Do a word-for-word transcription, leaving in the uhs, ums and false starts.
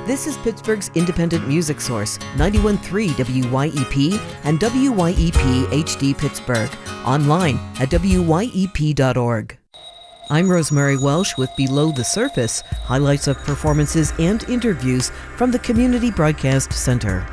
This is Pittsburgh's independent music source, ninety-one point three W Y E P and W Y E P H D Pittsburgh, online at W Y E P dot org. I'm Rosemary Welsh with Below the Surface, highlights of performances and interviews from the Community Broadcast Center.